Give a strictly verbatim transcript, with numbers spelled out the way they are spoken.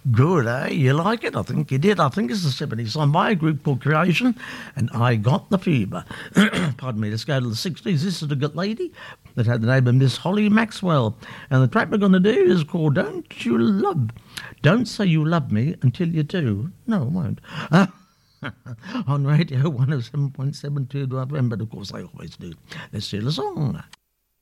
Good, eh? You like it? I think you did. I think it's the seventies song by a group called Creation, and I Got the Fever. Pardon me, let's go to the sixties. This is a good lady that had the name of Miss Holly Maxwell. And the track we're going to do is called Don't You Love... Don't Say You Love Me Until You Do. No, I won't. Uh, on Radio one oh seven point seven two F M, but of course I always do. Let's hear the song.